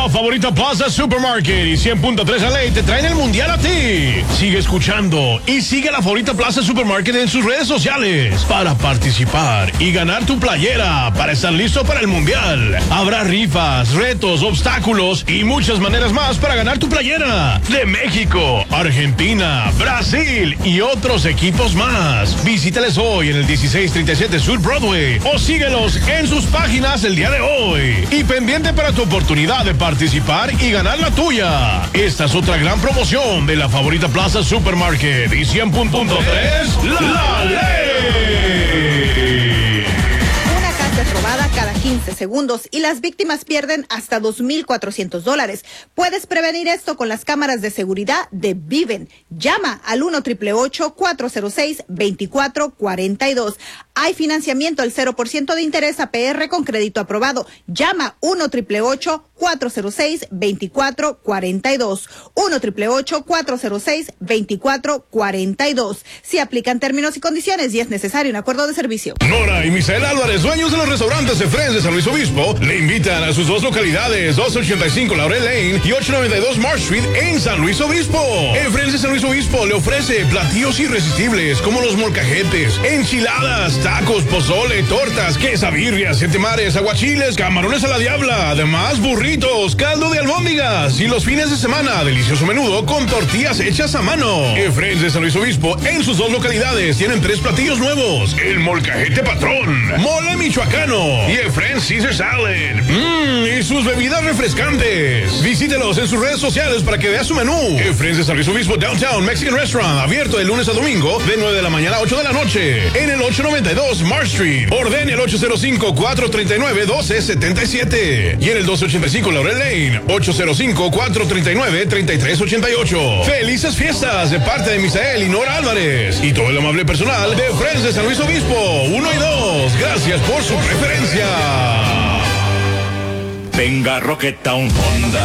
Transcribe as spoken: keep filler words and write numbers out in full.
La Favorita Plaza Supermarket y cien punto tres L A te traen el mundial a ti. Sigue escuchando y sigue a La Favorita Plaza Supermarket en sus redes sociales para participar y ganar tu playera para estar listo para el mundial. Habrá rifas, retos, obstáculos y muchas maneras más para ganar tu playera. De México, Argentina, Brasil y otros equipos más. Visítales hoy en el dieciséis treinta y siete Sur Broadway o síguelos en sus páginas el día de hoy. Y pendiente para tu oportunidad de participar y ganar la tuya. Esta es otra gran promoción de La Favorita Plaza Supermarket y cien punto tres La Ley. Una casa es robada cada quince segundos y las víctimas pierden hasta dos mil cuatrocientos dólares. Puedes prevenir esto con las cámaras de seguridad de Viven. Llama al uno ocho ocho ocho cuatro cero seis dos cuatro cuatro dos. Hay financiamiento al cero por ciento de interés A P R con crédito aprobado. Llama uno ocho ocho ocho cuatro cero seis dos cuatro cuatro dos. uno ocho ocho ocho cuatro cero seis dos cuatro cuatro dos. Si aplican términos y condiciones y es necesario un acuerdo de servicio. Nora y Misael Álvarez, dueños de los restaurantes de Friends de San Luis Obispo, le invitan a sus dos localidades, doscientos ochenta y cinco Laurel Lane y ochocientos noventa y dos Marsh Street en San Luis Obispo. En Friends de San Luis Obispo le ofrece platillos irresistibles como los molcajetes, enchiladas, tacos, pozole, tortas, quesabirrias, siete mares, aguachiles, camarones a la diabla, además burritos, caldo de albóndigas y los fines de semana, delicioso menudo con tortillas hechas a mano. En Friends de San Luis Obispo, en sus dos localidades, tienen tres platillos nuevos: el molcajete patrón, mole michoacano y el Friends Caesar Salad. Mmm, y sus bebidas refrescantes. Visítelos en sus redes sociales para que vea su menú. En Friends de San Luis Obispo Downtown Mexican Restaurant, abierto de lunes a domingo, de nueve de la mañana a ocho de la noche. En el ochocientos noventa y dos Marsh Street. Ordene el ocho cero cinco cuatro tres nueve uno dos siete siete. Y en el doscientos ochenta y cinco Laurel Lane, ocho cero cinco cuatro tres nueve tres tres ocho ocho. Felices fiestas de parte de Misael y Nora Álvarez y todo el amable personal de Friends de San Luis Obispo uno y dos. Gracias por su preferencia. Venga, Rocketown Honda.